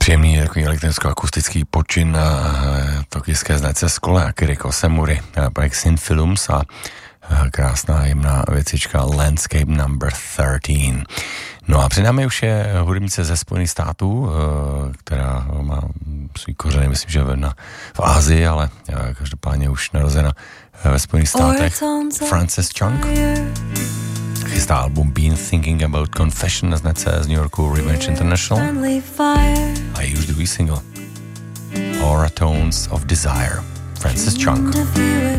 Příjemný takový elektronicko-akustický počin tokijské značce Skole a Kiriko Semuri, projekt Synfilms a krásná jemná věcička Landscape Number 13. No a před námi už je hudebnice ze Spojených států, která má svý kořeny, myslím, že v Ázii, ale každopádně už narozena ve Spojených státech. Frances Chung chystá album Been Thinking About Confession na značce z New Yorku Revenge International a její už druhý single Aura Tones of Desire. Frances Chung.